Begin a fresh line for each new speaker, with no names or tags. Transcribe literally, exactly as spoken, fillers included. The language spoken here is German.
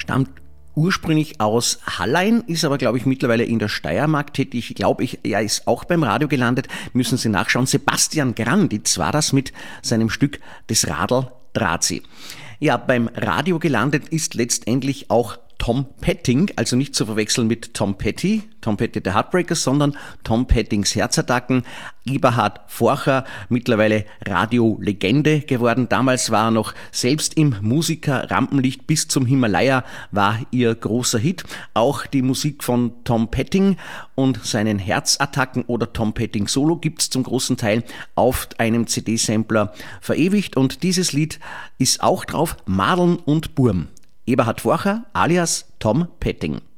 stammt ursprünglich aus Hallein, ist aber, glaube ich, mittlerweile in der Steiermark tätig. Ich glaube, ich, er ist auch beim Radio gelandet. Müssen Sie nachschauen. Sebastian Granditz war das mit seinem Stück Das Radl draht sie. Ja, beim Radio gelandet ist letztendlich auch Tom Petting, also nicht zu verwechseln mit Tom Petty, Tom Petty der Heartbreakers, sondern Tom Pettings Herzattacken. Eberhard Forcher, mittlerweile Radiolegende geworden. Damals war er noch selbst im Musiker-Rampenlicht. Bis zum Himalaya war ihr großer Hit. Auch die Musik von Tom Petting und seinen Herzattacken oder Tom Petting Solo gibt's zum großen Teil auf einem C D-Sampler verewigt. Und dieses Lied ist auch drauf, Madeln und Burm. Eberhard Forcher alias Tom Petting.